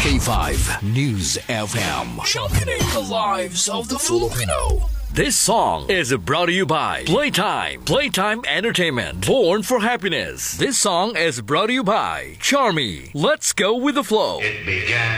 K5 News FM. Championing the lives of the Filipino. This song is brought to you by Playtime. Playtime Entertainment. Born for happiness. This song is brought to you by Charmy. Let's go with the flow. It began